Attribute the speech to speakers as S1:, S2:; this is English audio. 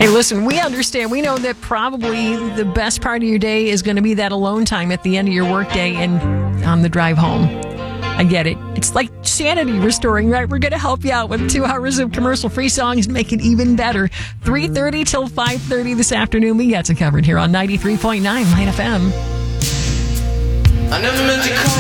S1: Hey, listen, we understand. We know that probably the best part of your day is going to be that alone time at the end of your workday and on the drive home. I get it. It's like sanity restoring, right? We're going to help you out with 2 hours of commercial-free songs, make it even better. 3:30 till 5:30 this afternoon. We got you covered here on 93.9 Light FM.
S2: I never meant to call